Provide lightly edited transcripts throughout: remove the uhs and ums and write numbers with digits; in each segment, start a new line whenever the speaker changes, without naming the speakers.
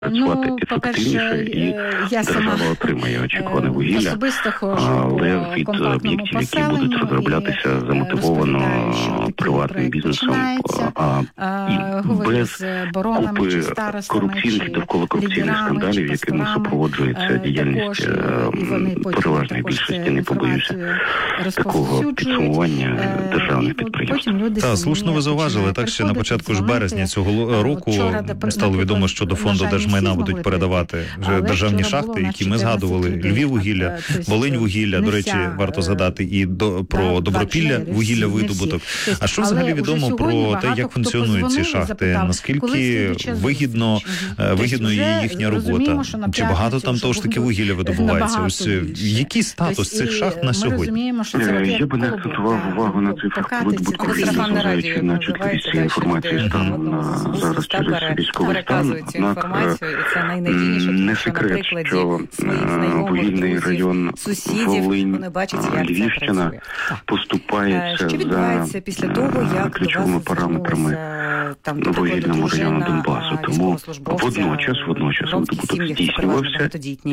працювати ефективніше, і держава отримає очікуване вугілля, але від об'єктів, які будуть розроблятися замотивовано приватним бізнесом, і без купи корупційних і довкола корупційних скандалів, якими супроводжується діяльність переважної більшості, не побоюся, такого підсумування державних підприємств.
Так, слушно ви зауважили, так ще на початку ж березня цього року стало відомо, що до фонду держмайна будуть передавати вже державні шахти, які ми згадували, Львіввугілля, Волиньвугілля, до речі, варто згадати і про Добропілля вугілля видобуток. А що взагалі відомо про те, як функціонують ці шахти? Наскільки вигідно є їхня робота? Чи багато там того ж таки вугілля видобувається? Ось який статус цих шахт на сьогодні?
Я би не акцентував увагу на цифрах видобутку вугілля, зважаючи на чіткість цієї інформації станом на зараз через військовий стан. Однак не секрет, що вугільний район Волинь, Львівщина поступається за ключовими параметрами вугільному району Донбасу. Тому водночас видобуток здійснюється,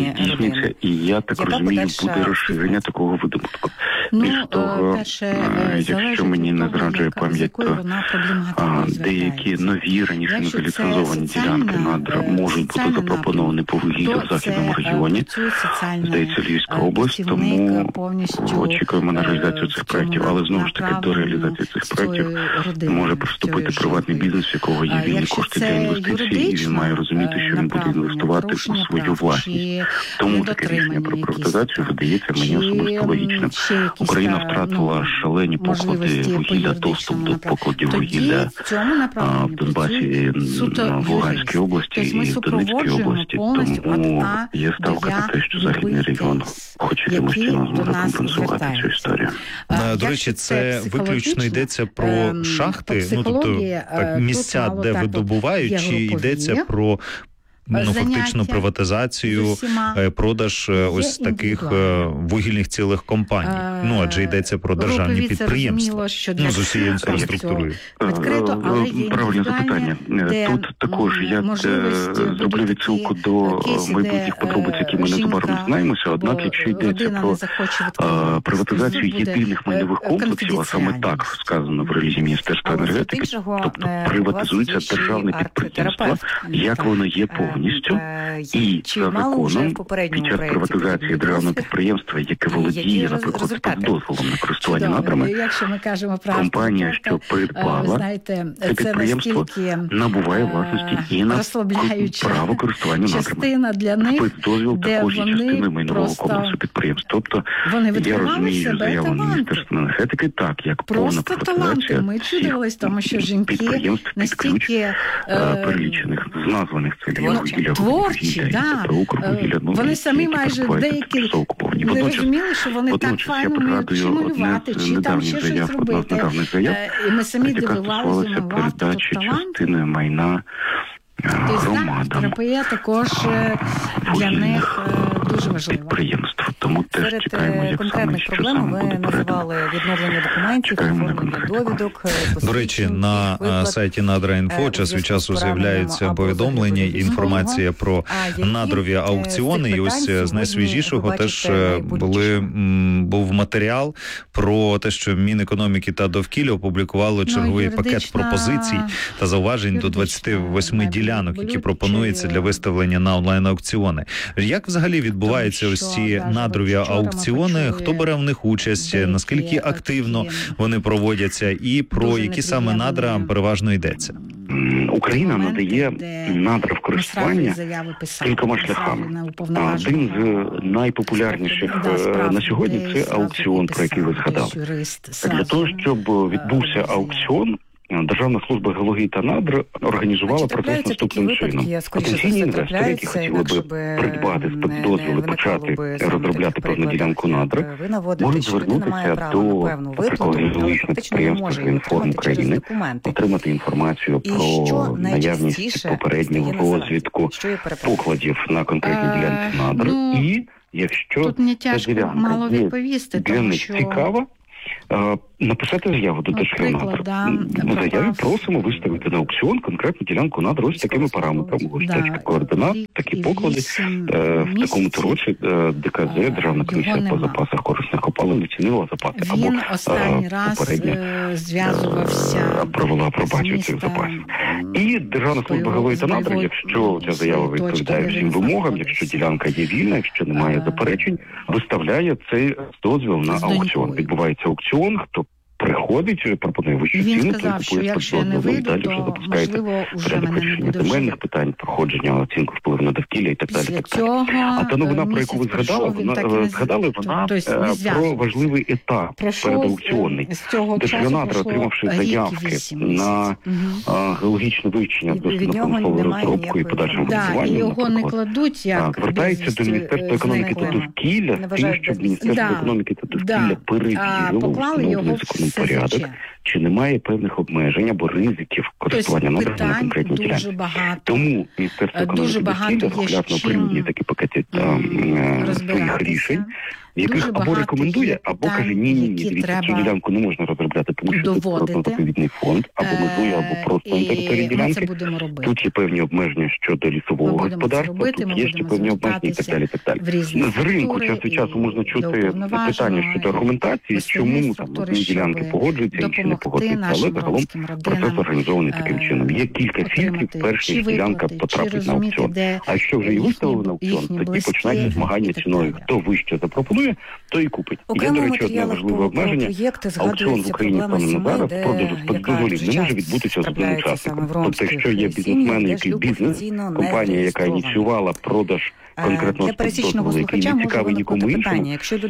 і я так розумію, буде розширення такого видобутку. Більш того, якщо мені не зраджує пам'ять, то деякі нові, раніше не заліцензовані ділянки надр можуть бути запропоновані по вугіллю в Західному регіоні, здається, Львівська область, тому очікуємо на реалізацію цих проєктів. Але знову ж таки, до реалізації цих проєктів може приступити приватний бізнес, в якого є вільні кошти для інвестицій, і він має розуміти, що він буде інвестувати у свою власність. Тому таке рішення про приватизацію видається мені особисто логічним. Україна втратила шалені поклади вугілля, доступ до покладів вугілля в Донбасі, в Луганській області і в Донецькій області. Тому є ставка на те, що Західний регіон хоч якимось чином зможе компенсувати цю історію.
До речі, це виключно йдеться про шахти, тобто місця, де видобувають, чи йдеться про фактично приватизацію, продаж ось таких вугільних цілих компаній. Адже йдеться про державні підприємства з усією інфраструктурою.
Правильне запитання. Тут також я зроблю відсилку до майбутніх подробиць, які ми незабаром дізнаємося. Однак, якщо йдеться про приватизацію єдиних майнових комплексів, а саме так сказано в релізі Міністерства енергетики, тобто приватизується державне підприємство, як воно є повністю, і за законом під час приватизації державного підприємства, яке володіє, наприклад, дозволом на користування надрами, компанія, що придбала це підприємство, набуває власності і на право користування надрами. Спецдозвіл також є частиною майнового комплексу підприємств. Тобто, я розумію заяву Міністерства енергетики так, як повна приватизація всіх підприємств підключень, перелічених, з названих це
творчі, вони самі майже деякі не розуміли, що вони так файно вміють чи малювати, чи там ще щось робити. І ми самі дивувалися, думали,
передачі частини майна громадам,
терапія також для них дуже важлива.
Підприємств. Тому теж чекаємо, як саме, що саме буде передано.
Відновлення документів, оформлення довідок.
До речі, на сайті Надра.Інфо час від часу з'являються повідомлення і інформація про надрові аукціони. І ось з найсвіжішого теж був матеріал про те, що Мінекономіки та довкілля опублікувало черговий пакет пропозицій та зауважень до 28 ділянок, які пропонуються для виставлення на онлайн-аукціони. Як взагалі відбуваються ось ці надрові аукціони? Хто бере в них участь? Наскільки активно вони проводяться? І про які саме надра переважно йдеться?
Україна надає надра в користування кількома шляхами. Один з найпопулярніших на сьогодні – це аукціон, про який ви згадали. Для того, щоб відбувся аукціон, Державна служба геології та надр організувала процес наступним чином. Потенційні інвестори, які хотіли би придбати спецдозвіл і почати розробляти певну ділянку надр, можуть звернутися до геологічного підприємства «Геоінформ України», отримати інформацію про наявність попереднього розвідку покладів на конкретні ділянці надр. І якщо ця ділянка для них цікава, Написати заяву до Держгеонадр. В заяві просимо виставити на аукціон конкретну ділянку надр ось такими параметрами. Ось точка координат, такі поклади. В такому-то році ДКЗ, Державна комісія по запасах корисних копалин, оцінила запаси.
Він останній раз зв'язувався,
провела апробацію цих запасів. І Державна служба геології та надр, якщо ця заява відповідає всім вимогам, якщо ділянка є вільна, якщо немає заперечень, виставляє цей дозвіл на аукціон. Відбувається аукціон, хто приходить, пропонує вищу ціну,
він сказав, що якщо я не вийду,
далі
то, можливо, вже мене не буде
земельних питань, проходження, оцінку впливу на довкілля і так далі. А та новина, про яку ви згадали, вона про важливий етап передаукціонний. Держгеонадр, отримавши заявки на геологічне вивчення, дослідно-промислову розробку і подальшому
будуванню, і його не кладуть як
звертається до Міністерства економіки та довкілля з тим, щоб Міністерство економіки та довкілля перевірило порядок, чи немає певних обмежень або ризиків користування надрами на конкретній ділянці. Тому Міністерство економіки та довкілля регулярно приймає такі пакети своїх рішень, яких або рекомендує, або каже, ні, дивіться, цю ділянку не можна розробляти, тому що тут природно-заповідний фонд, або межує, або просто на території ділянки. Тут є певні обмеження щодо лісового господарства, тут є ще певні обмеження і так далі, і так далі. З ринку час від часу можна чути питання щодо аргументації, чому там одні ділянки погоджуються, інші не погоджуються, але загалом процес організований таким чином. Є кілька фільтрів, перш ніж ділянка потрапить на аукціон. А якщо вже її виставили на аукціон, тоді починається змагання ціною. Хто вище запропонує, то і купить. Є, до речі, одне важливе обмеження. Аукціон в Україні станом на зараз продажу спецдозволів не може відбутися з одним учасником. Тобто, якщо є бізнесмен, який бізнес, компанія, яка ініціювала продаж конкретного спецдозволу, який не цікавий нікому іншому,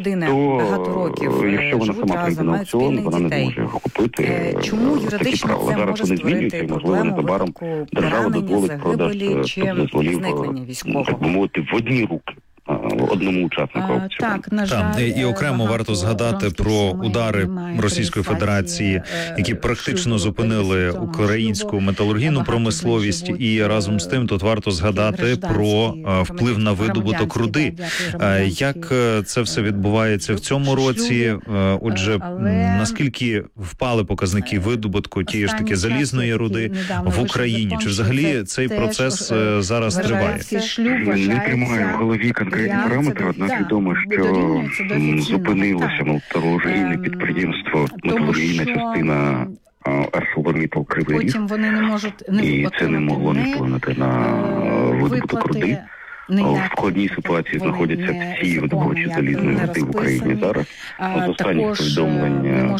то якщо вона сама прийде на аукціон, вона не зможе його купити. Такі правила. Зараз вони змінюються, і, можливо, незабаром держава дозволить продаж спецдозволів, так би мовити, в одні руки. Одному учаснику аукціону.
Так, на жаль,
і окремо варто згадати про удари Російської Федерації, які практично зупинили українську металургійну промисловість, і разом з тим тут варто згадати про вплив на видобуток руди. Як це все відбувається в цьому році? Отже, наскільки впали показники видобутку тієї ж таки залізної руди в Україні? Чи взагалі цей процес зараз триває?
Не тримаю в голові конкретні параметри, однак відомо, що зупинилося металургійне підприємство, металургійна частина ArcelorMittal Кривий Ріг, і це не могло не вплинути на видобуток руди. В складній ситуації знаходяться всі видобувачі залізної руди в Україні зараз. З останніх повідомлень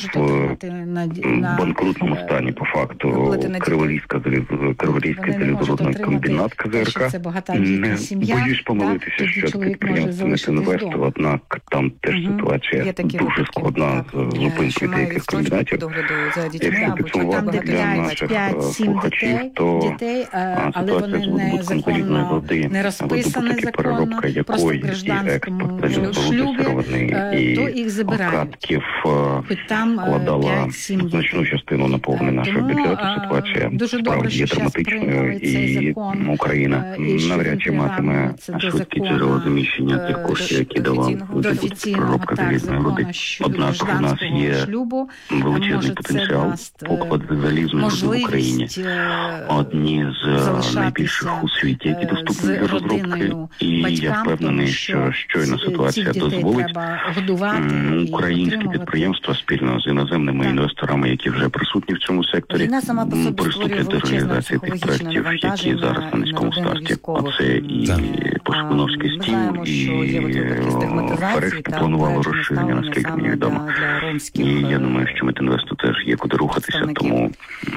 в банкрутному стані, по факту, Криворізький залізорудний комбінат КЗРК. Боюсь помилитися, що таке підприємство не інвестор, однак там теж ситуація дуже складна з зупинкою деяких комбінатів. Якщо підсумувати для наших слухачів, то ситуація з видобутком залізної руди, такі переробка якої і експорт залізорудної і остатків складала значну частину наповнення нашого бюджету. Ситуація справді є драматичною, і Україна навряд чи матиме швидкі джерела заміщення тих коштів, які дала переробка залізної руди. Однак у нас є величезний потенціал покладу залізної руди в Україні. Одні з найбільших у світі, які доступні для розробки. І я впевнений, що щойно ситуація дозволить, українські підприємства спільно з іноземними інвесторами, які вже присутні в цьому секторі, приступлять до реалізації тих проєктів, які зараз на низькому старті. Це і Пошкуновський стіл, і Ферекспі планувало розширення, наскільки мені відомо. І я думаю, що Метинвесту теж є куди рухатися, тому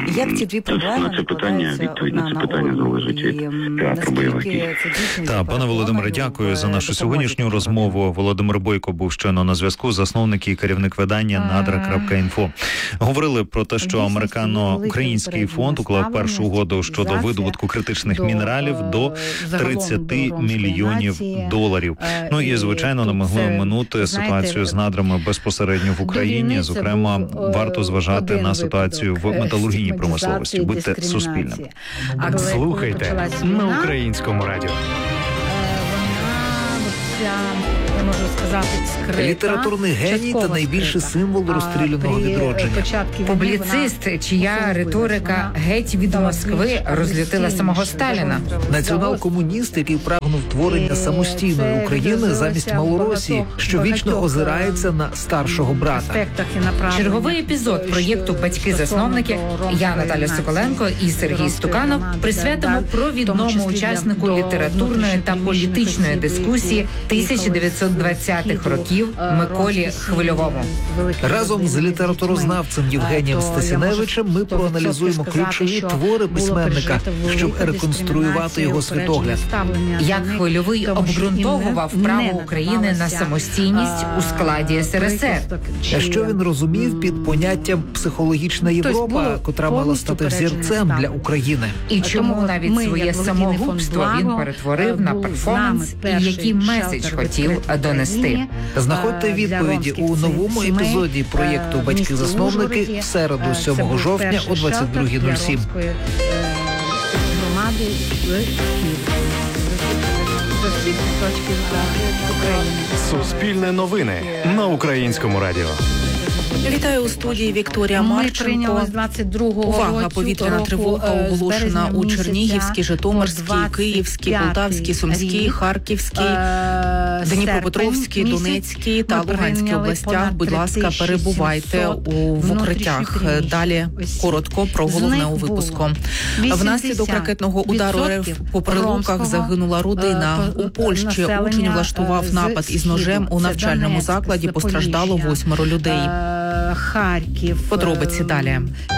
на це питання, відповідь на це питання залежить від театру бойових дій.
Пане Володимире, дякую за нашу сьогоднішню розмову. Володимир Бойко був щойно на зв'язку, засновник і керівник видання Надра.інфо. Говорили про те, що американо-український фонд уклав першу угоду щодо видобутку критичних мінералів до $30 мільйонів. Ну і, звичайно, не могли оминути ситуацію з надрами безпосередньо в Україні. Зокрема, варто зважати на ситуацію в металургійній промисловості. Будьте суспільними.
Слухайте на Українському радіо.
не можу сказати, скрита.
Літературний геній та найбільший символ розстріляного відродження.
Публіцист, чия риторика геть від Москви розлютила самого Сталіна.
Націонал-комуніст, який прагнув творення самостійної України замість Малоросії, що вічно озирається на старшого брата.
Черговий епізод проєкту «Батьки-засновники» я, Наталя Соколенко і Сергій Стуканов присвятимо провідному учаснику літературної та політичної дискусії 1920-х років Миколі Хвильовому.
Разом з літературознавцем Євгенієм Стасіневичем ми проаналізуємо ключові твори письменника, щоб реконструювати його світогляд.
Як Хвильовий обґрунтовував право України на самостійність у складі СРСР.
А що він розумів під поняттям «психологічна Європа», котра мала стати взірцем для України?
І чому навіть своє самогубство він перетворив на перформанс, і який меседж хотів донести.
Знаходьте відповіді у новому епізоді проєкту «Батьки-засновники» в середу 7 жовтня о 22:07.
Суспільне новини на Українському радіо.
Вітаю у студії Вікторія Марченко. Увага! Повітряна тривога оголошена у Чернігівській, Житомирській, Київській, Полтавській, Сумській, Харківській, Дніпропетровській, Донецькій та Луганській областях. Будь ласка, перебувайте в укриттях. Далі коротко про головне у випуску. Внаслідок ракетного удару РФ по Прилуках загинула родина. У Польщі учень влаштував напад із ножем у навчальному закладі. Постраждало 8 людей.
Харків.
Подробиці далі.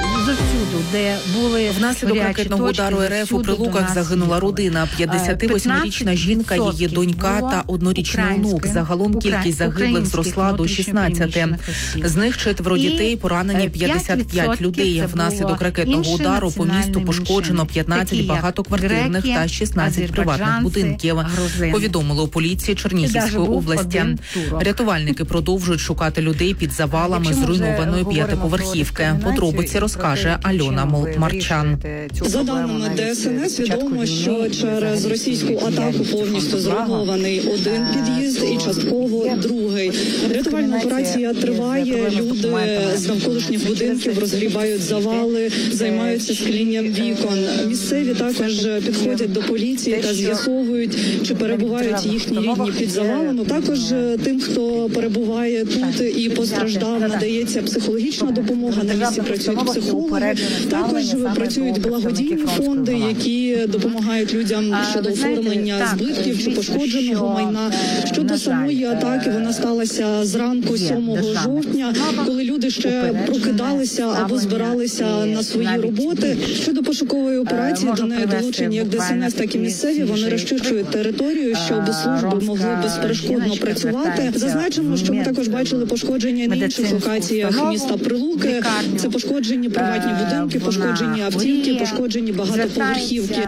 Внаслідок ракетного удару РФ у Прилуках загинула родина. 58-річна жінка, її донька та 1-річний онук. Загалом кількість загиблих зросла до 16. З них 4 дітей, поранені 55 людей. Внаслідок ракетного удару по місту пошкоджено 15 багатоквартирних та 16 приватних будинків. Повідомили у поліції Чернігівської області. Рятувальники продовжують шукати людей під завалами зруйнованої 5-поверхівки. Подробиці розкаже Альона Марчан.
За даними ДСНС, відомо, що через російську атаку повністю зруйнований один під'їзд і частково другий. Рятувальна операція триває. Люди з навколишніх будинків розгрібають завали, займаються склінням вікон. Місцеві також підходять до поліції та з'ясовують, чи перебувають їхні рідні під завалами. Також тим, хто перебуває тут і постраждав, надається психологічна допомога. На місці працюють психологи. Також працюють благодійні фонди, які допомагають людям щодо оформлення збитків чи пошкодженого майна. Щодо самої атаки, вона сталася зранку 7 жовтня, коли люди ще прокидалися або збиралися на свої роботи. Щодо пошукової операції, до неї долучені як ДСНС, так і місцеві. Вони розчищують територію, щоб служби могли безперешкодно працювати. Зазначимо, що ми також бачили пошкодження на інших локаціях міста Прилуки. Це пошкоджені приватні будинки, пошкоджені автівки, пошкоджені багатоповерхівки.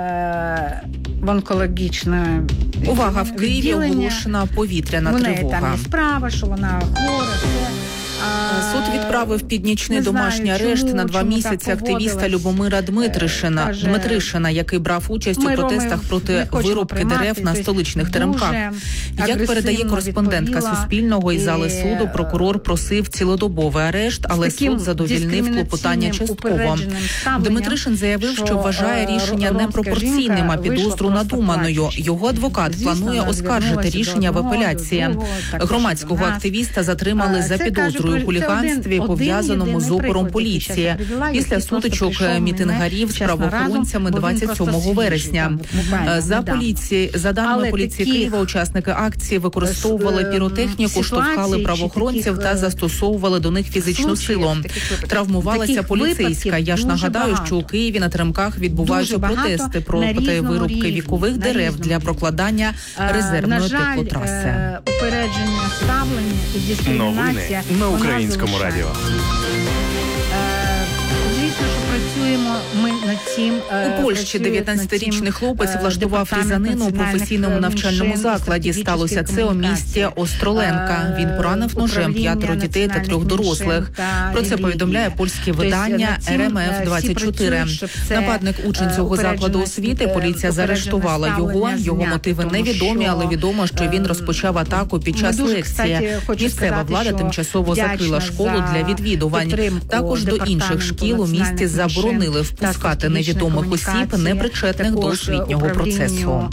Онкологічна.
Увага! В Києві оголошена повітряна тривога.
Там є справа, що вона хвора.
Суд відправив під нічний домашній арешт на 2 місяці активіста Любомира Дмитришина, який брав участь у протестах проти вирубки дерев на столичних теремках. Як передає кореспондентка Суспільного із зали суду, прокурор просив цілодобовий арешт, але суд задовільнив клопотання частково. Дмитришин заявив, що вважає рішення непропорційним, а підозру надуманою. Його адвокат планує оскаржити рішення в апеляції. Громадського активіста затримали за підозрою у хуліганстві, пов'язаному з опором поліції. Після сутичок мітингарів з правоохоронцями 27 вересня. За даними поліції Києва, учасники акції використовували піротехніку, штовхали правоохоронців та застосовували до них фізичну силу. Травмувалася поліцейська. Я ж нагадаю, що у Києві на теремках відбуваються протести проти вирубки вікових дерев для прокладання резервної теплотраси.
Упередження ставлення і дискримінація
на Українському радіо.
Звісно, що працюємо ми над цим.
У Польщі 19-річний хлопець влаштував різанину у професійному навчальному закладі. Сталося це у місті Остроленка. Він поранив ножем 5 дітей та 3 дорослих. Про це повідомляє польське видання РМФ-24. Нападник учень цього закладу освіти. Поліція заарештувала його. Його мотиви невідомі, але відомо, що він розпочав атаку під час лекції. Місцева влада тимчасово закрила школу для відвідувань. Також до інших шкіл у місті заборонили впускати невідомих осіб, непричетних до освітнього процесу.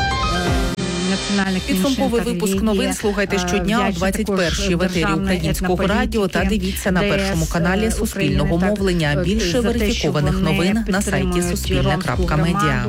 Підсумковий випуск новин слухайте щодня о 21-й в етері Українського радіо та дивіться на першому каналі Суспільного мовлення. Більше верифікованих новин на сайті Суспільне.Медіа.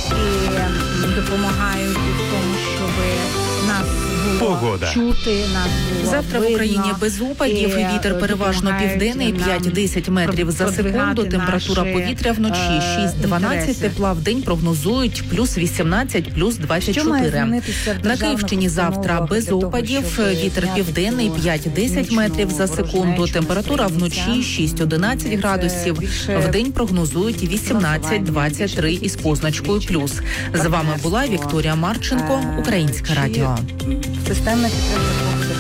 Допомагають в тому, щоб нас
Погода.
чути,
Завтра в Україні без опадів, вітер переважно південний, 5-10 метрів за секунду, температура повітря вночі 6-12, тепла в день прогнозують плюс 18, плюс 24. На Київщині завтра без опадів, вітер південний, 5-10 метрів за секунду, температура вночі 6-11 градусів, в день прогнозують 18-23 із позначкою плюс. З вами була Вікторія Марченко, Українське радіо.
Системна підтримка.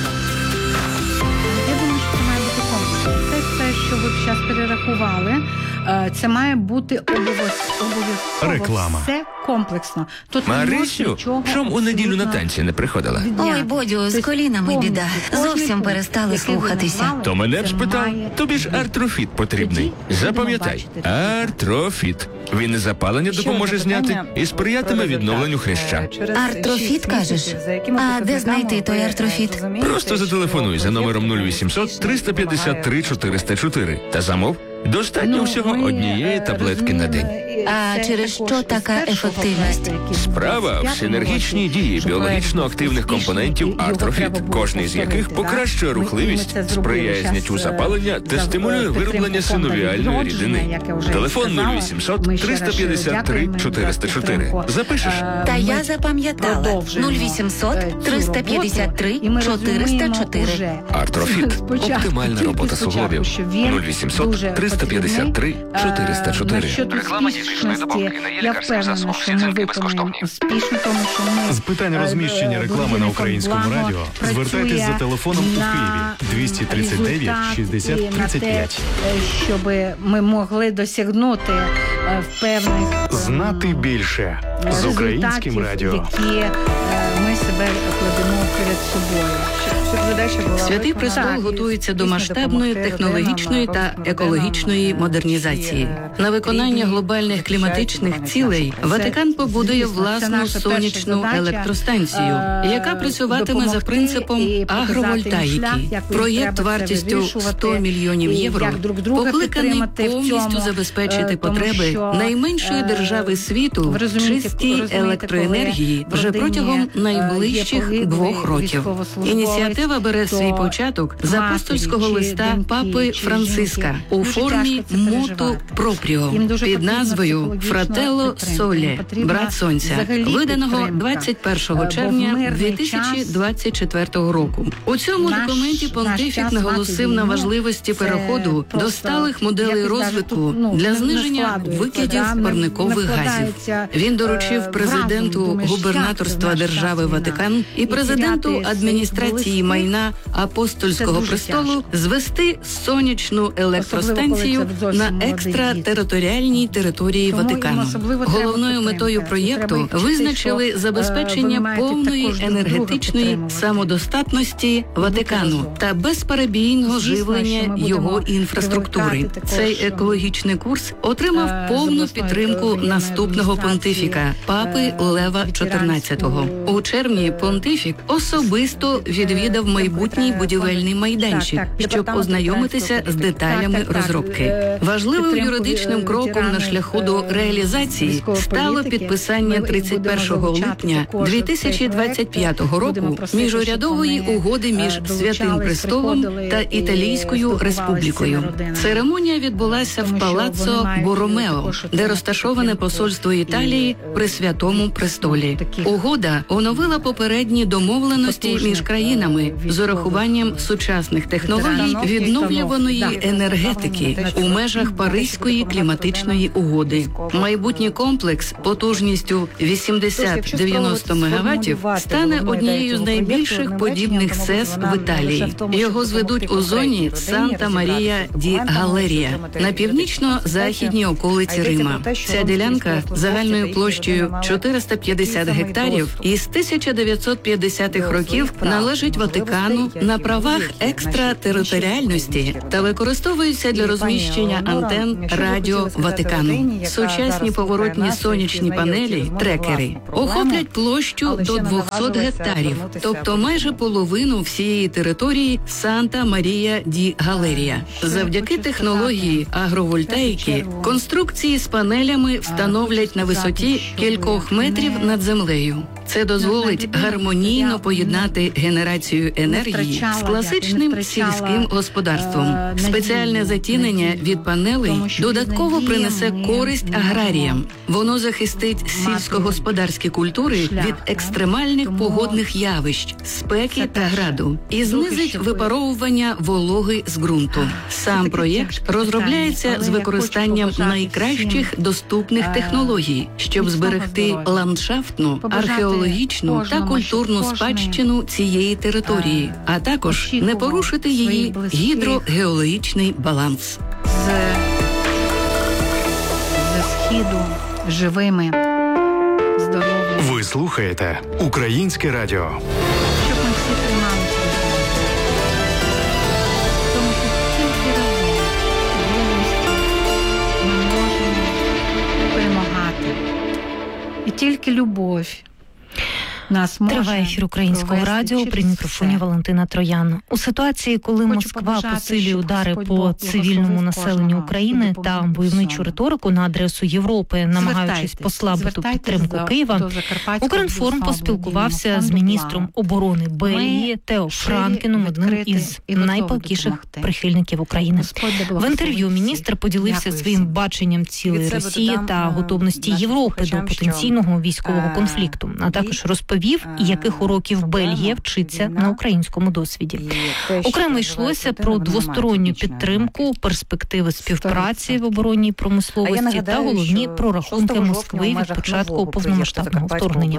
Я думаю, що це має бути комплексно. Це все, що ви зараз перерахували, це має бути обов'язково.
Реклама.
Все комплексно. Тут
Марисю, чом у неділю на танці не приходила?
Ой, Бодю, з колінами біда. Зовсім перестали слухатися.
То мене б спитав, тобі ж артрофіт потрібний. Запам'ятай, артрофіт. Він і запалення допоможе зняти і сприятиме відновленню хряща.
Артрофіт, кажеш? А де знайти той артрофіт?
Просто зателефонуй за номером 0800 353 404 та замов. Достатньо всього однієї таблетки на день.
А через що така ефективність?
Справа в синергічній дії біологічно активних компонентів артрофіт, кожний з яких покращує рухливість, сприяє зняттю запалення та стимулює вироблення синовіальної рідини. Телефон 0800 353 404. Запишеш?
Та я запам'ятала. 0800 353 404.
Артрофіт. Оптимальна робота суглобів. 0800 353 404.
Реклама фізичної допомоги не є лікарським засобом. Всі церкви безкоштовні.
З
питань розміщення реклами на Українському радіо звертайтесь за телефоном у Києві 239 60 35.
Щоб ми могли досягнути певних
знати більше з Українським радіо.
Які ми себе кладемо перед собою.
Святий Престол готується до масштабної технологічної та екологічної модернізації. На виконання глобальних кліматичних цілей Ватикан побудує власну сонячну електростанцію, яка працюватиме за принципом агровольтаїки. Проєкт вартістю 100 мільйонів євро покликаний повністю забезпечити потреби найменшої держави світу в чистій електроенергії вже протягом найближчих 2 років. Ініціатива бере свій початок з апостольського листа папи Франциска у формі «Мото пропріо» під назвою «Фрателло Соле» – «Брат Сонця», виданого 21 червня 2024 року. У цьому документі понтифік наголосив на важливості переходу до сталих моделей розвитку для зниження викидів парникових газів. Він доручив президенту губернаторства держави Ватикан і президенту адміністрації майна апостольського престолу звести сонячну електростанцію на екстратериторіальній території Ватикану. Головною метою проєкту визначили забезпечення повної енергетичної самодостатності Ватикану та безперебійного живлення його інфраструктури. Цей екологічний курс отримав повну підтримку наступного понтифіка – папи Лева XIV. У червні понтифік особисто відвідав майбутній будівельний майданчик, щоб ознайомитися з деталями розробки. Важливим юридичним кроком на шляху до реалізації стало підписання 31 липня 2025 року міжурядової угоди між Святим Престолом та Італійською Республікою. Церемонія відбулася в Палаццо Боромео, де розташоване посольство Італії при при Святому Престолі. Угода оновила попередні домовленості між країнами з урахуванням сучасних технологій відновлюваної енергетики у межах Паризької кліматичної угоди. Майбутній комплекс потужністю 80-90 МВт стане однією з найбільших подібних СЕС в Італії. Його зведуть у зоні Санта-Марія-ді-Галерія на північно-західній околиці Рима. Ця ділянка загальною площею 450 гектарів із 1950-х років належить Ватикану на правах екстратериторіальності та використовується для розміщення антен радіо Ватикану. Сучасні поворотні сонячні панелі, трекери, охоплять площу до 200 гектарів, тобто майже половину всієї території Санта-Марія-ді-Галерія. Завдяки технології агровольтаїки конструкції з панелями встановлять на висоті кількох метрів над землею. Це дозволить гармонійно поєднати генерацію енергії з класичним сільським господарством. Спеціальне затінення від панелей додатково принесе користь аграріям. Воно захистить сільськогосподарські культури від екстремальних погодних явищ, спеки та граду і знизить випаровування вологи з ґрунту. Сам проєкт розробляється з використанням найкращих доступних технологій, щоб зберегти ландшафтну, археологічну та культурну спадщину цієї території, а також не порушити її гідрогеологічний баланс.
Зі східу живими, здоровими.
Ви слухаєте Українське радіо.
Щоб ми всі трималися. Тому що тільки разом ми можемо перемагати. І тільки любов.
Триває ефір Українського радіо, при мікрофоні Валентина Троян. У ситуації, коли Москва посилює удари по цивільному населенню України та войовничу риторику на адресу Європи, намагаючись послабити підтримку Києва, Укрінформ поспілкувався з міністром оборони Бельгії Тео Франкеном, одним із найпалкіших прихильників України. В інтерв'ю міністр поділився своїм баченням цілої Росії та готовності Європи до потенційного військового конфлікту, а також розповів, яких уроків Бельгія вчиться на українському досвіді. Окремо йшлося про двосторонню підтримку, перспективи співпраці в оборонній промисловості та головні прорахунки Москви від початку повномасштабного вторгнення.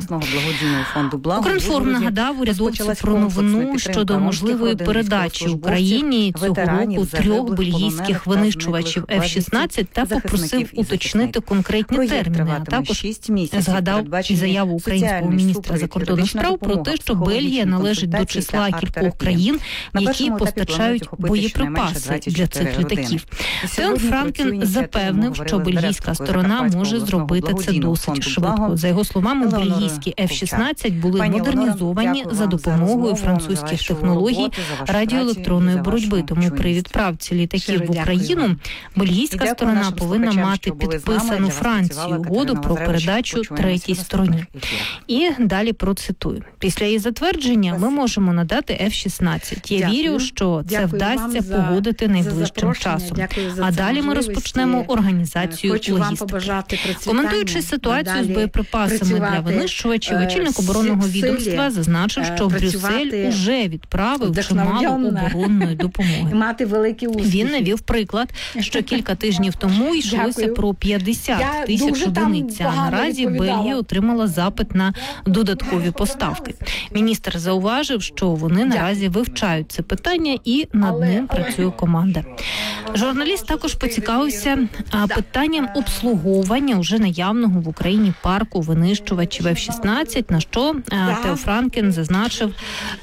Укрінформ нагадав урядовцю про новину щодо можливої передачі Україні цього року 3 бельгійських винищувачів F-16 та попросив уточнити конкретні терміни, а також згадав і заяву українського міністра закордонних справ про те, що Бельгія належить до числа кількох країн, які постачають боєприпаси для цих літаків. Тео Франкен запевнив, що бельгійська сторона може зробити це досить швидко. За його словами, бельгійські F-16 були модернізовані за допомогою французьких технологій радіоелектронної боротьби. Тому при відправці літаків в Україну бельгійська сторона повинна мати підписану Францією угоду про передачу третій стороні. І далі процитую. Після її затвердження ми можемо надати F-16. Я вірю, що це вдасться погодити найближчим часом. А далі ми розпочнемо організацію логістики. Коментуючи ситуацію з боєприпасами для винищувачів, очільник оборонного відомства зазначив, що Брюссель уже відправив чимало оборонної допомоги. Він навів приклад, що кілька тижнів тому йшлося про 50 тисяч одиниць, а наразі Бельгія отримала запит на додаткові поставки. Міністр зауважив, що вони наразі вивчають це питання і над ним працює команда. Журналіст також поцікавився питанням обслуговування уже наявного в Україні парку винищувачів F-16, на що Тео Франкен зазначив,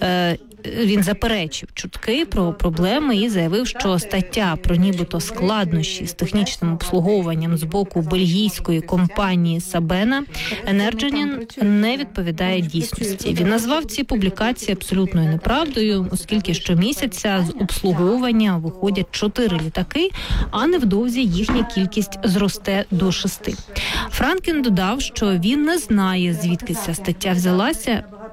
він заперечив чутки про проблеми і заявив, що стаття про нібито складнощі з технічним обслуговуванням з боку бельгійської компанії Sabena Energenin не відповідає дійсності. Він назвав ці публікації абсолютною неправдою, оскільки щомісяця з обслуговування виходять 4 літаки, а невдовзі їхня кількість зросте до 6. Франкен додав, що він не знає, звідки ця стаття взялася,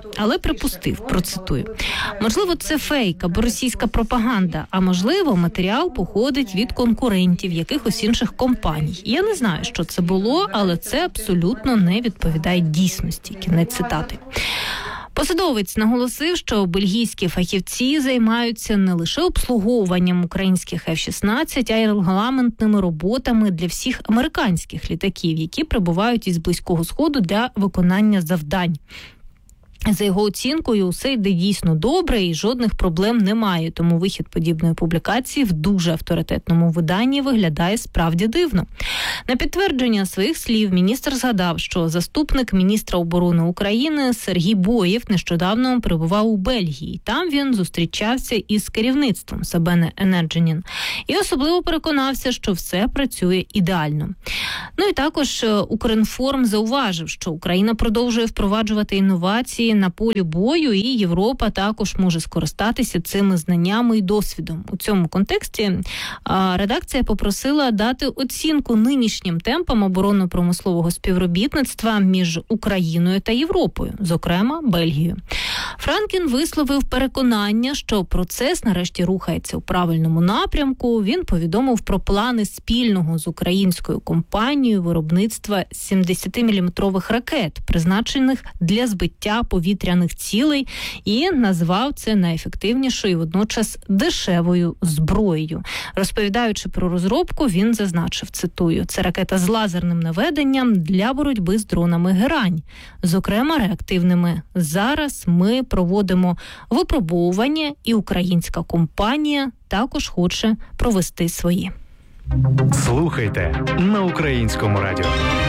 але припустив, процитую: можливо, це фейк або російська пропаганда, а можливо, матеріал походить від конкурентів якихось інших компаній. Я не знаю, що це було, але це абсолютно не відповідає дійсності. Кінець цитати. Посадовець наголосив, що бельгійські фахівці займаються не лише обслуговуванням українських F-16, а й регламентними роботами для всіх американських літаків, які прибувають із Близького Сходу для виконання завдань. За його оцінкою, усе йде дійсно добре і жодних проблем немає, тому вихід подібної публікації в дуже авторитетному виданні виглядає справді дивно. На підтвердження своїх слів міністр згадав, що заступник міністра оборони України Сергій Боєв нещодавно перебував у Бельгії. Там він зустрічався із керівництвом Сабене Енердженін і особливо переконався, що все працює ідеально. Ну і також Укрінформ зауважив, що Україна продовжує впроваджувати інновації на полі бою, і Європа також може скористатися цими знаннями і досвідом. У цьому контексті редакція попросила дати оцінку нинішнім темпам оборонно-промислового співробітництва між Україною та Європою, зокрема Бельгією. Франкін висловив переконання, що процес нарешті рухається у правильному напрямку. Він повідомив про плани спільного з українською компанією виробництва 70-мм ракет, призначених для збиття повітряних цілей, і назвав це найефективнішою і водночас дешевою зброєю. Розповідаючи про розробку, він зазначив, цитую: «Це ракета з лазерним наведенням для боротьби з дронами «Герань», зокрема реактивними. Зараз ми проводимо випробовування, і українська компанія також хоче провести свої».
Слухайте на Українському радіо.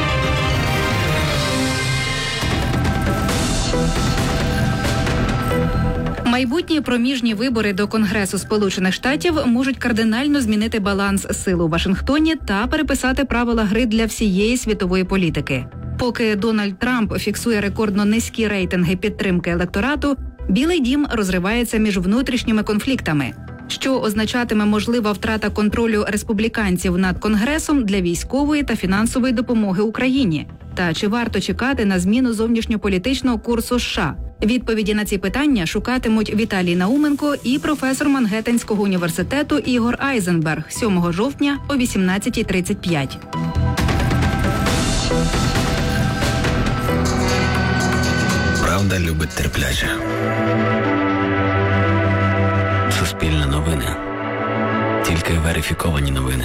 Майбутні проміжні вибори до Конгресу Сполучених Штатів можуть кардинально змінити баланс сил у Вашингтоні та переписати правила гри для всієї світової політики. Поки Дональд Трамп фіксує рекордно низькі рейтинги підтримки електорату, Білий дім розривається між внутрішніми конфліктами, що означатиме можлива втрата контролю республіканців над Конгресом для військової та фінансової допомоги Україні. Та чи варто чекати на зміну зовнішньополітичного курсу США? Відповіді на ці питання шукатимуть Віталій Науменко і професор Мангеттенського університету Ігор Айзенберг 7 жовтня о 18:35.
Правда любить терпляче. Суспільне новини. Тільки верифіковані новини.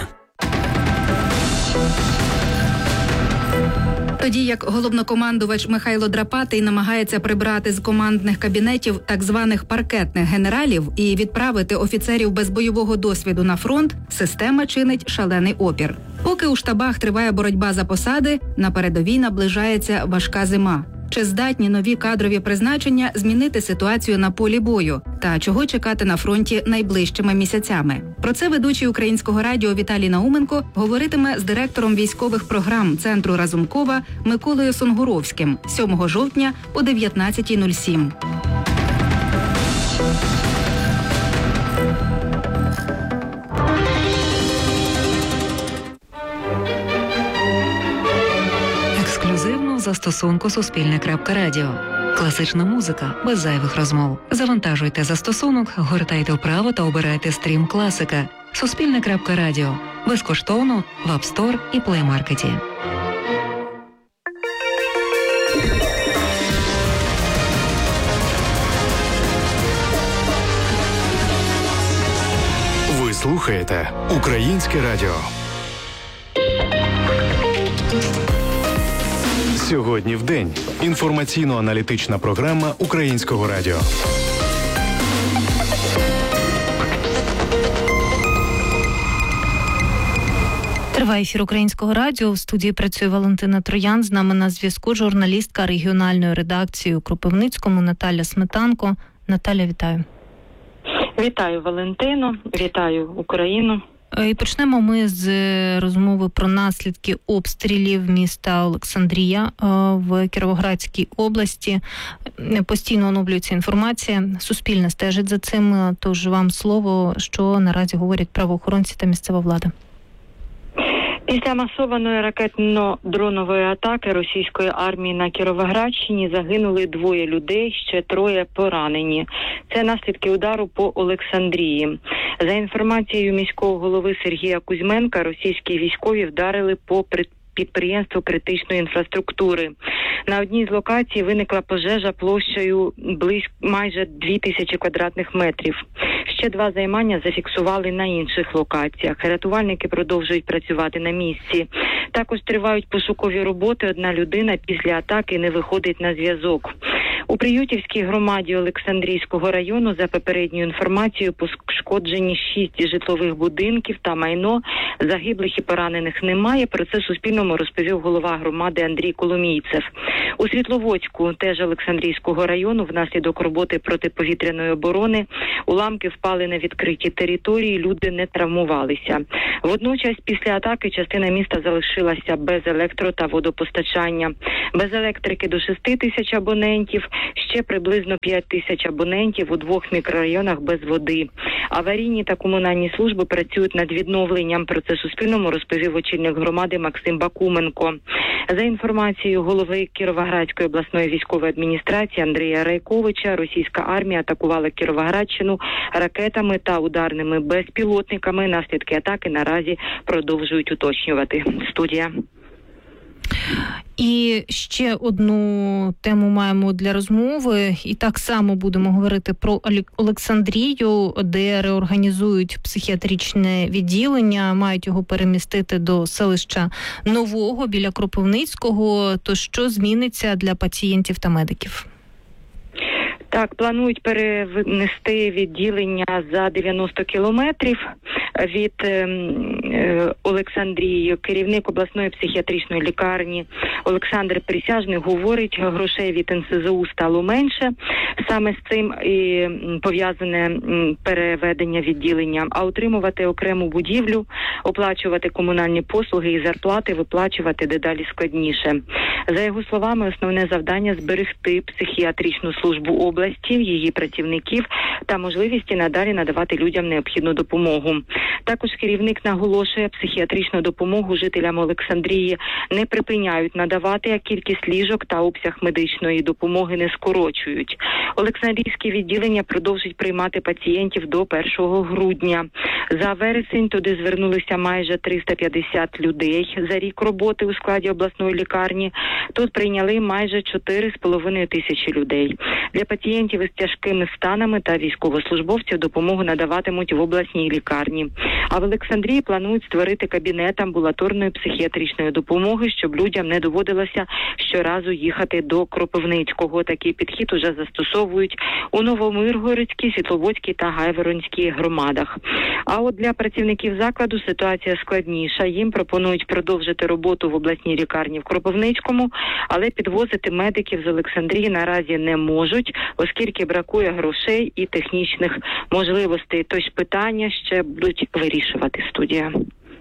Тоді як головнокомандувач Михайло Драпатий намагається прибрати з командних кабінетів так званих паркетних генералів і відправити офіцерів без бойового досвіду на фронт, система чинить шалений опір. Поки у штабах триває боротьба за посади, на передовій наближається важка зима. Чи здатні нові кадрові призначення змінити ситуацію на полі бою? Та чого чекати на фронті найближчими місяцями? Про це ведучий Українського радіо Віталій Науменко говоритиме з директором військових програм Центру Разумкова Миколою Сонгуровським 7 жовтня о 19:07.
Ексклюзивно в застосунку Суспільне.Радіо. Класична музика без зайвих розмов. Завантажуйте застосунок, гортайте вправо та обирайте стрім класика. Суспільне.Радіо. Безкоштовно в App Store і Play Market.
Ви слухаєте Українське радіо. Сьогодні в день. Інформаційно-аналітична програма Українського радіо.
Триває ефір Українського радіо. В студії працює Валентина Троян. З нами на зв'язку журналістка регіональної редакції у Кропивницькому Наталя Сметанко. Наталя, вітаю.
Вітаю, Валентину. Вітаю Україну.
І почнемо ми з розмови про наслідки обстрілів міста Олександрія в Кіровоградській області. Постійно оновлюється інформація. Суспільне стежить за цим. Тож вам слово, що наразі говорять правоохоронці та місцева влада.
Після масованої ракетно-дронової атаки російської армії на Кіровоградщині загинули 2 людей, ще 3 поранені. Це наслідки удару по Олександрії. За інформацією міського голови Сергія Кузьменка, російські військові вдарили по підприємству критичної інфраструктури. На одній з локацій виникла пожежа площею майже 2000 квадратних метрів. Ще 2 займання зафіксували на інших локаціях. Рятувальники продовжують працювати на місці. Також тривають пошукові роботи. 1 людина після атаки не виходить на зв'язок. У Приютівській громаді Олександрійського району, за попередньою інформацією, пошкоджені 6 житлових будинків та майно. Загиблих і поранених немає. Про це Суспільному розповів голова громади Андрій Коломійцев. У Світловодську, теж Олександрійського району, внаслідок роботи протиповітряної оборони уламки впали на відкриті території, люди не травмувалися. Водночас, після атаки частина міста залишилася без електро- та водопостачання. Без електрики до 6 тисяч абонентів, ще приблизно 5 тисяч абонентів у 2 мікрорайонах без води. Аварійні та комунальні служби працюють над відновленням. Про це Суспільному розповів очільник громади Максим Бакуменко. За інформацією голови Кіровоградської обласної військової адміністрації Андрія Райковича, російська армія атакувала Кіровоградщину ракетами та ударними безпілотниками. Наслідки атаки наразі продовжують уточнювати. Студія.
І ще одну тему маємо для розмови. І так само будемо говорити про Олександрію, де реорганізують психіатричне відділення, мають його перемістити до селища Нового біля Кропивницького. То що зміниться для пацієнтів та медиків?
Так, планують перенести відділення за 90 кілометрів від Олександрії. Керівник обласної психіатричної лікарні Олександр Присяжний говорить, грошей від НСЗУ стало менше. Саме з цим і пов'язане переведення відділення. А утримувати окрему будівлю, оплачувати комунальні послуги і зарплати виплачувати дедалі складніше. За його словами, основне завдання – зберегти психіатричну службу області, її працівників та можливості надалі надавати людям необхідну допомогу. Також керівник наголошує, психіатричну допомогу жителям Олександрії не припиняють надавати, а кількість ліжок та обсяг медичної допомоги не скорочують. Олександрійське відділення продовжить приймати пацієнтів до 1 грудня. За вересень туди звернулися майже 350 людей за рік роботи у складі обласної лікарні. Тут прийняли майже 4,5 тисячі людей. Для пацієнтів із тяжкими станами та військовослужбовців допомогу надаватимуть в обласній лікарні. А в Олександрії планують створити кабінет амбулаторної психіатричної допомоги, щоб людям не доводилося щоразу їхати до Кропивницького. Такий підхід уже застосовують у Новомиргородській, Світловодській та Гайворонській громадах. А от для працівників закладу ситуація складніша. Їм пропонують продовжити роботу в обласній лікарні в Кропивницькому, але підвозити медиків з Олександрії наразі не можуть, оскільки бракує грошей і технічних можливостей. Тож питання ще будуть вирішувати. Студія.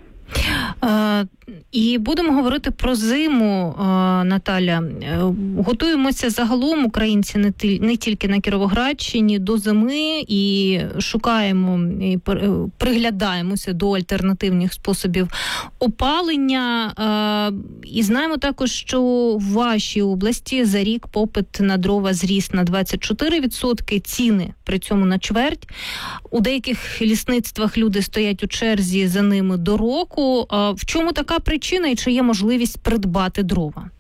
І будемо говорити про зиму, Наталя. Готуємося загалом, українці, не тільки на Кіровоградщині, до зими і шукаємо, і приглядаємося до альтернативних способів опалення. І знаємо також, що в вашій області за рік попит на дрова зріс на 24%, ціни при цьому на чверть. У деяких лісництвах люди стоять у черзі за ними до року. В чому така причина і чи є можливість придбати дрова?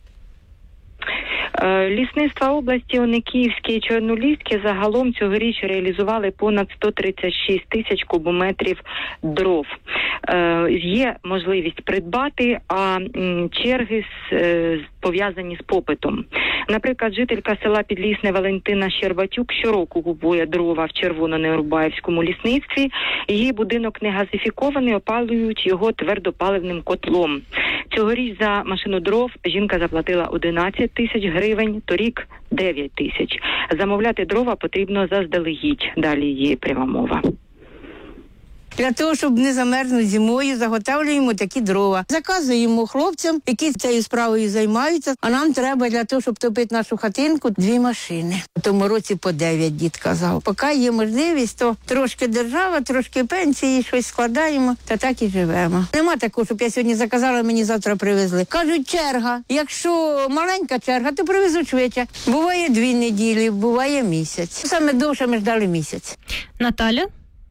Лісництва області Оникіївське і Чорноліське загалом цьогоріч реалізували понад 136 тисяч кубометрів дров. Є можливість придбати, а черги пов'язані з попитом. Наприклад, жителька села Підлісне Валентина Щербатюк щороку купує дрова в Червоно-Неурубаївському лісництві. Її будинок не газифікований, опалюють його твердопаливним котлом. Цьогоріч за машину дров жінка заплатила 11 тисяч гривень, торік 9 тисяч. Замовляти дрова потрібно заздалегідь. Далі є пряма мова.
Для того, щоб не замерзнути зимою, заготовлюємо такі дрова. Заказуємо хлопцям, які цією справою займаються, а нам треба для того, щоб топити нашу хатинку, 2 машини. У тому році по 9, дід казав. Поки є можливість, то трошки держава, трошки пенсії, щось складаємо, та так і живемо. Нема такого, щоб я сьогодні заказала, мені завтра привезли. Кажуть, черга. Якщо маленька черга, то привезуть швидше. Буває 2 неділі, буває місяць. Саме довше ми ждали місяць.
Наталя?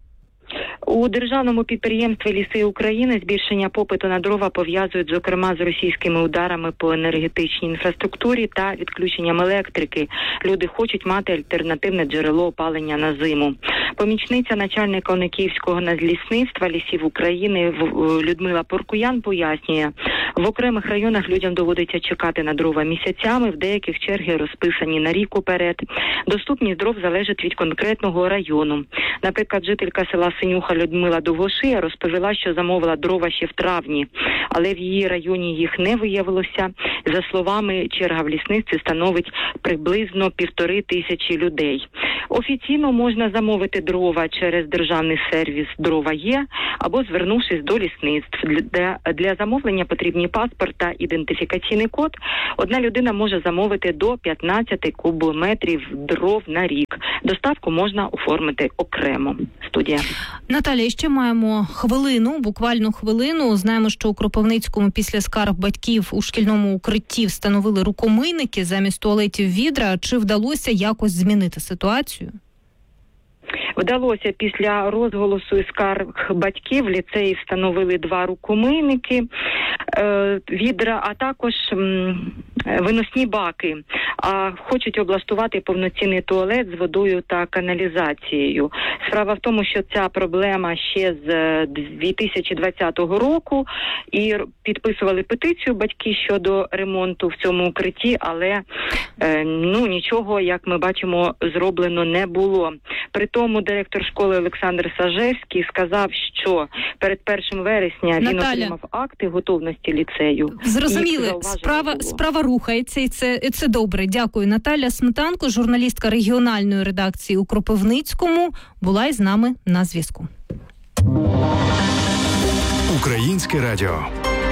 У державному підприємстві «Ліси України» збільшення попиту на дрова пов'язують, зокрема, з російськими ударами по енергетичній інфраструктурі та відключенням електрики. Люди хочуть мати альтернативне джерело опалення на зиму. Помічниця начальника Ониківського надлісництва «Лісів України» Людмила Поркуян пояснює, в окремих районах людям доводиться чекати на дрова місяцями, в деяких черги розписані на рік уперед. Доступність дров залежить від конкретного району. Наприклад, жителька села Синюха Людмила Довгошия розповіла, що замовила дрова ще в травні, але в її районі їх не виявилося. За словами, черга в лісництві становить приблизно 1500 людей. Офіційно можна замовити дрова через державний сервіс «Дрова є» або звернувшись до лісництв. Для замовлення потрібні паспорт та ідентифікаційний код. Одна людина може замовити до 15 кубометрів дров на рік. Доставку можна оформити окремо. Студія.
Наталя, ще маємо буквально хвилину. Знаємо, що у Кропивницькому після скарг батьків у шкільному укритті встановили рукомийники замість туалетів відра. Чи вдалося якось змінити ситуацію?
Вдалося після розголосу і скарг батьків в ліцеї встановили 2 рукомийники, відра, а також виносні баки. А хочуть облаштувати повноцінний туалет з водою та каналізацією. Справа в тому, що ця проблема ще з 2020 року, і підписували петицію батьки щодо ремонту в цьому укритті, але нічого, як ми бачимо, зроблено не було. При тому директор школи Олександр Сажевський сказав, що перед 1 вересня він отримав акти готовності ліцею.
Зрозуміли, справа рухається, і це добре. Дякую. Наталя Сметанко, журналістка регіональної редакції у Кропивницькому, була із нами на зв'язку.
Українське радіо.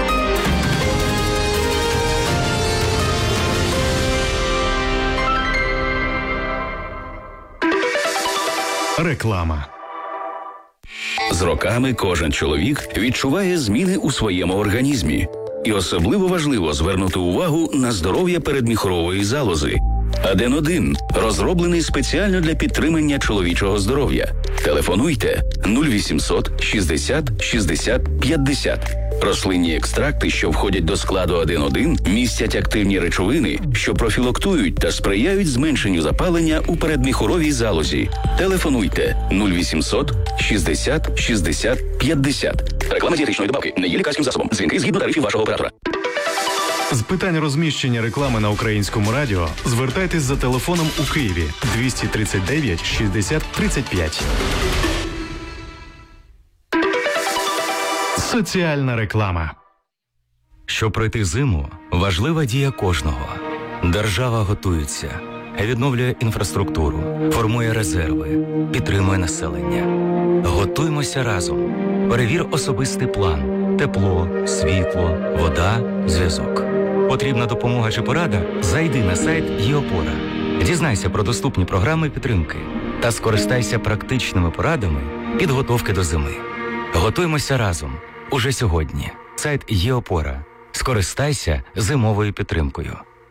Реклама.
З роками кожен чоловік відчуває зміни у своєму організмі. І особливо важливо звернути увагу на здоров'я передміхорової залози. Аден-1 розроблений спеціально для підтримання чоловічого здоров'я. Телефонуйте 0800 60 60 50. Рослинні екстракти, що входять до складу Аден-1, містять активні речовини, що профілактують та сприяють зменшенню запалення у передміхоровій залозі. Телефонуйте 0800 60 60 50. Реклама дієтичної добавки не є лікарським засобом. Дзвінки згідно тарифів вашого оператора.
З питань розміщення реклами на Українському радіо звертайтесь за телефоном у Києві 239 60 35. Соціальна реклама.
Щоб пройти зиму, важлива дія кожного. Держава готується, відновлює інфраструктуру, формує резерви, підтримує населення. Готуймося разом. Перевір особистий план. Тепло, світло, вода, зв'язок. Потрібна допомога чи порада? Зайди на сайт ЄОПОРА. Дізнайся про доступні програми підтримки та скористайся практичними порадами підготовки до зими. Готуймося разом. Уже сьогодні. Сайт ЄОПОРА. Скористайся зимовою підтримкою.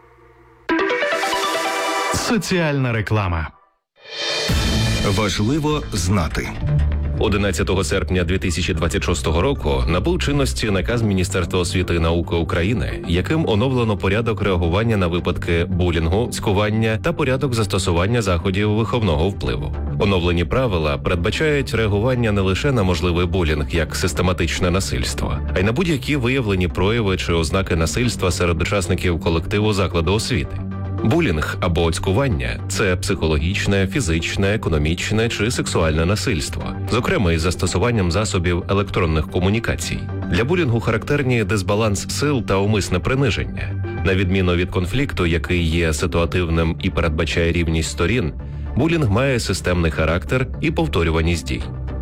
Соціальна реклама.
Важливо знати. 11 серпня 2026 року набув чинності наказ Міністерства освіти і науки України, яким оновлено порядок реагування на випадки булінгу, цькування та порядок застосування заходів виховного впливу. Оновлені правила передбачають реагування не лише на можливий булінг як систематичне насильство, а й на будь-які виявлені прояви чи ознаки насильства серед учасників колективу закладу освіти. Булінг або цькування – це психологічне, фізичне, економічне чи сексуальне насильство, зокрема із застосуванням засобів електронних комунікацій. Для булінгу характерні дисбаланс сил та умисне приниження. На відміну від конфлікту, який є ситуативним і передбачає рівність сторін, булінг має системний характер і повторюваність дій.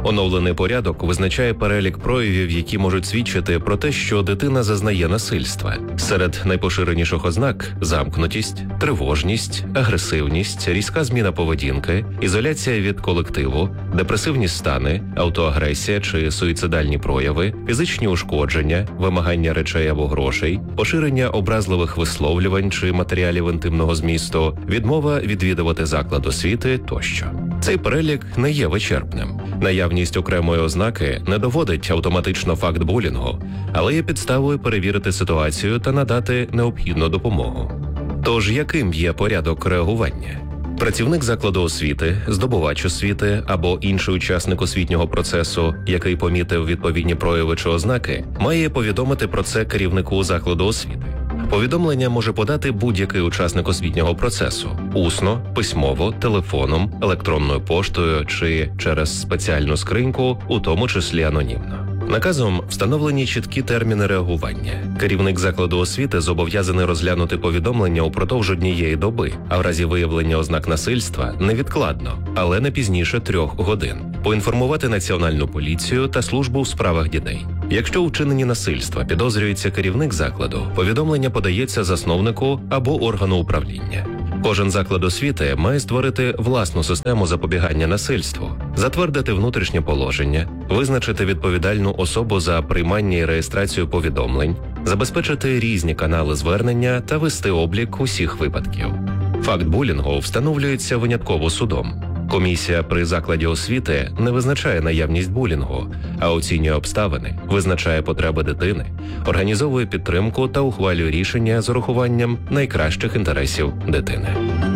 Оновлений порядок визначає перелік проявів, які можуть свідчити про те, що дитина зазнає насильства. Серед найпоширеніших ознак – замкнутість, тривожність, агресивність, різка зміна поведінки, ізоляція від колективу, депресивні стани, автоагресія чи суїцидальні прояви, фізичні ушкодження, вимагання речей або грошей, поширення образливих висловлювань чи матеріалів інтимного змісту, відмова відвідувати заклад освіти тощо. Цей перелік не є вичерпним. Наявність окремої ознаки не доводить автоматично факт булінгу, але є підставою перевірити ситуацію та надати необхідну допомогу. Тож, яким є порядок реагування? Працівник закладу освіти, здобувач освіти або інший учасник освітнього процесу, який помітив відповідні прояви чи ознаки, має повідомити про це керівнику закладу освіти. Повідомлення може подати будь-який учасник освітнього процесу – усно, письмово, телефоном, електронною поштою чи через спеціальну скриньку, у тому числі анонімно. Наказом встановлені чіткі терміни реагування. Керівник закладу освіти зобов'язаний розглянути повідомлення упродовж однієї доби, а в разі виявлення ознак насильства – невідкладно, але не пізніше 3 годин. Поінформувати Національну поліцію та службу у справах дітей. Якщо у вчиненні насильства підозрюється керівник закладу, повідомлення подається засновнику або органу управління. Кожен заклад освіти має створити власну систему запобігання насильству, затвердити внутрішнє положення, визначити відповідальну особу за приймання і реєстрацію повідомлень, забезпечити різні канали звернення та вести облік усіх випадків. Факт булінгу встановлюється винятково судом. Комісія при закладі освіти не визначає наявність булінгу, а оцінює обставини, визначає потреби дитини, організовує підтримку та ухвалює рішення з урахуванням найкращих інтересів дитини.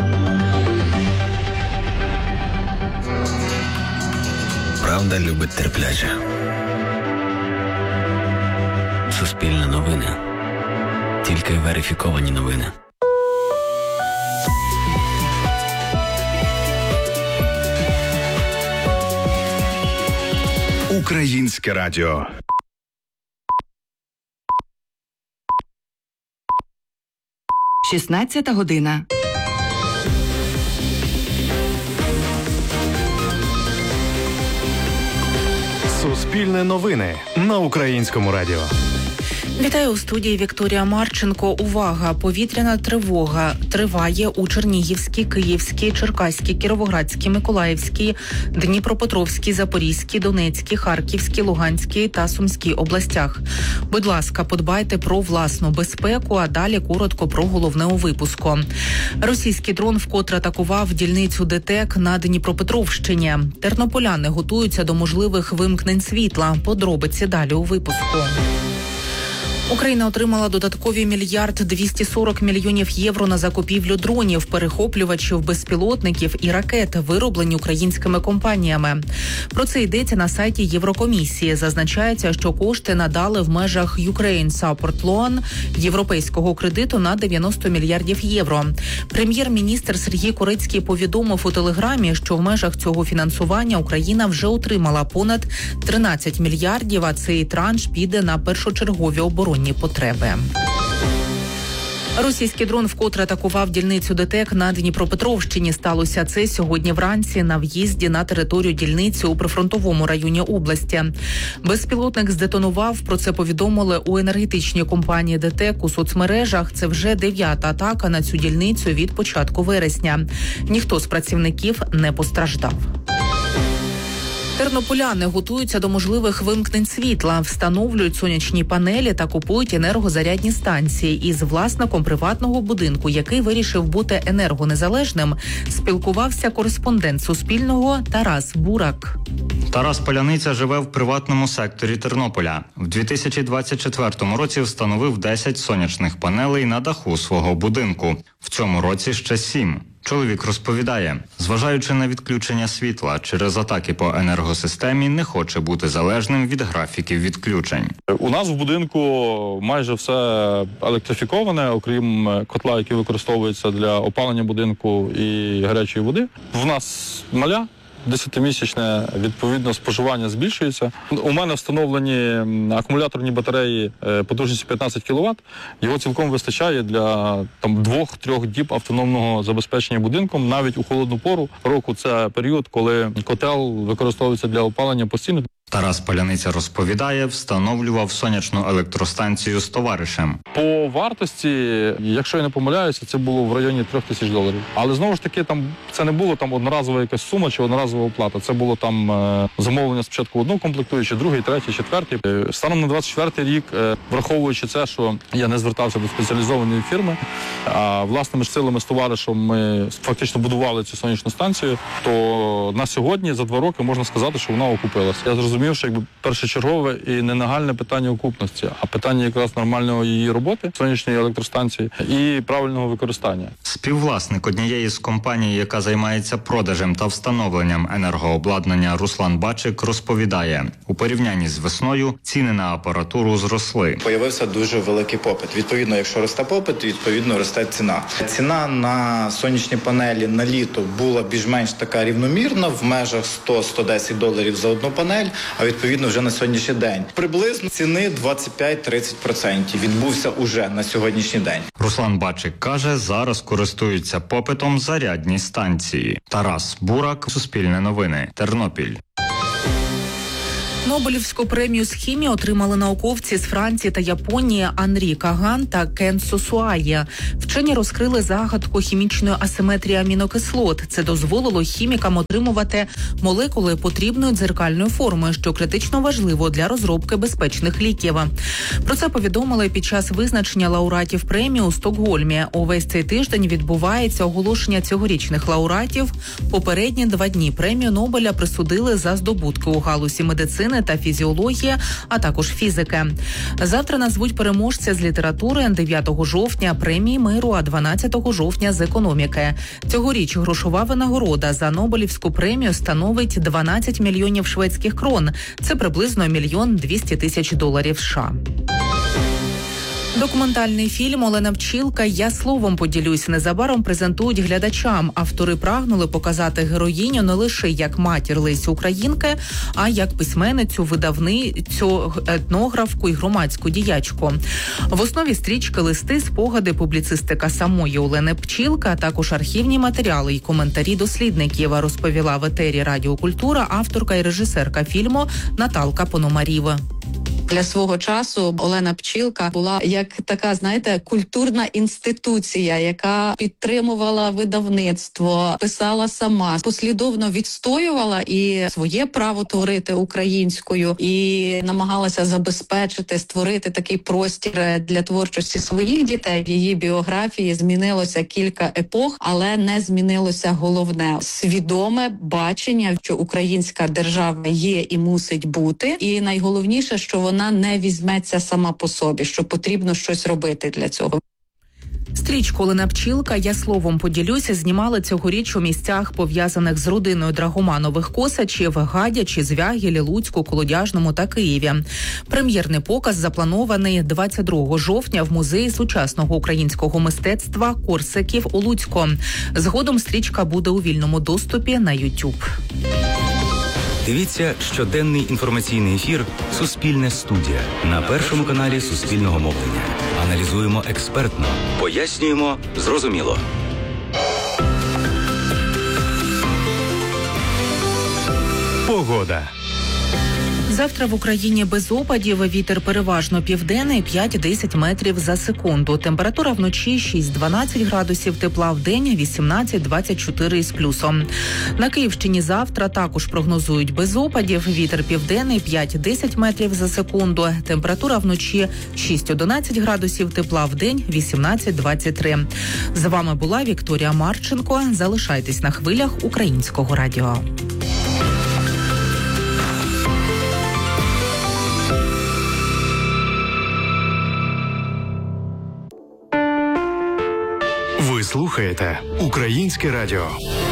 Правда любить терпляче. Суспільне новини. Тільки верифіковані новини.
Українське радіо.
Шістнадцята година.
Суспільне новини на Українському радіо.
Вітаю у студії Вікторія Марченко. Увага! Повітряна тривога триває у Чернігівській, Київській, Черкаській, Кіровоградській, Миколаївській, Дніпропетровській, Запорізькій, Донецькій, Харківській, Луганській та Сумській областях. Будь ласка, подбайте про власну безпеку, а далі коротко про головне у випуску. Російський дрон вкотре атакував дільницю ДТЕК на Дніпропетровщині. Тернополяни готуються до можливих вимкнень світла. Подробиці далі у випуску. Україна отримала додаткові 1,240 мільйонів євро на закупівлю дронів, перехоплювачів, безпілотників і ракет, вироблені українськими компаніями. Про це йдеться на сайті Єврокомісії. Зазначається, що кошти надали в межах Ukraine Support Loan європейського кредиту на 90 мільярдів євро. Прем'єр-міністр Сергій Корецький повідомив у Телеграмі, що в межах цього фінансування Україна вже отримала понад 13 мільярдів, а цей транш піде на першочергові оборонні потреби. Російський дрон вкотре атакував дільницю ДТЕК на Дніпропетровщині. Сталося це сьогодні вранці на в'їзді на територію дільниці у прифронтовому районі області. Безпілотник здетонував, про це повідомили у енергетичній компанії ДТЕК у соцмережах. Це вже 9-та атака на цю дільницю від початку вересня. Ніхто з працівників не постраждав. Тернополяни готуються до можливих вимкнень світла, встановлюють сонячні панелі та купують енергозарядні станції. Із власником приватного будинку, який вирішив бути енергонезалежним, спілкувався кореспондент Суспільного Тарас Бурак.
Тарас Поляниця живе в приватному секторі Тернополя. В 2024 році встановив 10 сонячних панелей на даху свого будинку. В цьому році ще 7. Чоловік розповідає, зважаючи на відключення світла через атаки по енергосистемі, не хоче бути залежним від графіків відключень.
У нас в будинку майже все електрифіковане, окрім котла, який використовується для опалення будинку і гарячої води. В нас маля, 10-місячне, відповідно, споживання збільшується. У мене встановлені акумуляторні батареї потужністю 15 кВт. Його цілком вистачає для 2-3 діб автономного забезпечення будинком. Навіть у холодну пору року це період, коли котел використовується для опалення постійно.
Тарас Паляниця розповідає, встановлював сонячну електростанцію з товаришем.
По вартості, якщо я не помиляюся, це було в районі $3000. Але знову ж таки, це не було одноразова якась сума чи одноразова оплата. Це було замовлення спочатку одного комплектуючи, другий, третій, четвертий. Станом на 24-й рік, враховуючи це, що я не звертався до спеціалізованої фірми, а власними силами з товаришем ми фактично будували цю сонячну станцію, то на сьогодні, за 2 роки, можна сказати, що вона окупилася. Я зрозумів, що першочергове і не нагальне питання окупності, а питання якраз нормальної її роботи, сонячної електростанції і правильного використання.
Співвласник однієї з компаній, яка займається продажем та встановленням енергообладнання, Руслан Бачик розповідає, у порівнянні з весною ціни на апаратуру зросли.
Появився дуже великий попит. Відповідно, якщо росте попит, відповідно росте ціна. Ціна на сонячні панелі на літо була більш-менш така рівномірна, в межах $100-110 за одну панель, а відповідно вже на сьогоднішній день. Приблизно ціни 25-30% відбувся уже на сьогоднішній день.
Руслан Бачик каже, зараз користуються попитом зарядні станції. Тарас Бурак, Суспільне новини, Тернопіль.
Нобелівську премію з хімії отримали науковці з Франції та Японії Анрі Каган та Кен Сосуає. Вчені розкрили загадку хімічної асиметрії амінокислот. Це дозволило хімікам отримувати молекули потрібної дзеркальної форми, що критично важливо для розробки безпечних ліків. Про це повідомили під час визначення лауреатів премії у Стокгольмі. Увесь цей тиждень відбувається оголошення цьогорічних лауреатів. Попередні 2 дні премію Нобеля присудили за здобутки у галузі медицини та фізіології, а також фізики. Завтра назвуть переможця з літератури, 9 жовтня премії миру, а 12 жовтня з економіки. Цьогоріч грошова винагорода за Нобелівську премію становить 12 мільйонів шведських крон. Це приблизно $1 200 000 США. Документальний фільм «Олена Пчілка. Я словом поділюсь» незабаром презентують глядачам. Автори прагнули показати героїню не лише як матір Лесі Українки, а як письменницю, видавницю, етнографку і громадську діячку. В основі стрічки листи, спогади, публіцистика самої Олени Пчілка, а також архівні матеріали і коментарі дослідників, розповіла в етері Радіо Культура авторка і режисерка фільму Наталка Пономарєва.
Для свого часу Олена Пчілка була як така, знаєте, культурна інституція, яка підтримувала видавництво, писала сама, послідовно відстоювала і своє право творити українською, і намагалася забезпечити, створити такий простір для творчості своїх дітей. В її біографії змінилося кілька епох, але не змінилося головне – свідоме бачення, що українська держава є і мусить бути, і найголовніше, що вона не візьметься сама по собі, що потрібно щось робити для цього.
Стрічку «Олена Пчілка. Я словом поділюся» знімали цьогоріч у місцях, пов'язаних з родиною Драгоманових Косачів, Гадячі, Звягілі, Луцьку, Колодяжному та Києві. Прем'єрний показ запланований 22 жовтня в Музеї сучасного українського мистецтва Корсаків у Луцьку. Згодом стрічка буде у вільному доступі на YouTube.
Дивіться щоденний інформаційний ефір «Суспільне студія» на першому каналі Суспільного мовлення. Аналізуємо експертно, пояснюємо зрозуміло.
Погода.
Завтра в Україні без опадів, вітер переважно південний 5-10 метрів за секунду. Температура вночі 6-12 градусів тепла, в день 18-24 з плюсом. На Київщині завтра також прогнозують без опадів, вітер південний 5-10 метрів за секунду. Температура вночі 6-11 градусів тепла, в день 18-23. З вами була Вікторія Марченко. Залишайтесь на хвилях Українського радіо.
Ви слухаєте Українське радіо.